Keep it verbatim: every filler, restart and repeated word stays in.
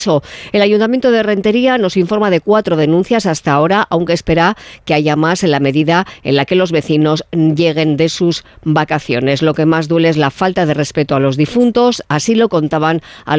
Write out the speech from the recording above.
El Ayuntamiento de Rentería nos informa de cuatro denuncias hasta ahora, aunque espera que haya más en la medida en la que los vecinos lleguen de sus vacaciones. Lo que más duele es la falta de respeto a los difuntos, así lo contaban a